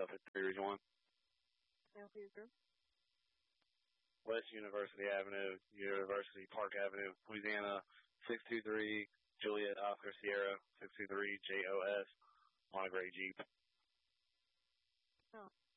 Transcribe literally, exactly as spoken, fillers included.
Suffolk three Region one. And for your group? West University Avenue, University Park Avenue, Louisiana, six two three Juliet Oscar Sierra, six two three J O S, on a gray Jeep. Oh,